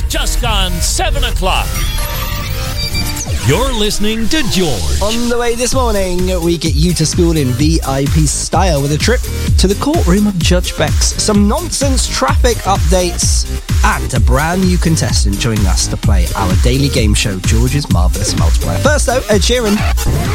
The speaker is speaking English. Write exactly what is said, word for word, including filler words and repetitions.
just gone seven o'clock. You're listening to George. On the way this morning, we get you to school in V I P style with a trip to the courtroom of Judge Bex, some nonsense traffic updates, and a brand new contestant joining us to play our daily game show, George's Marvellous Multiplier. First though, Ed Sheeran.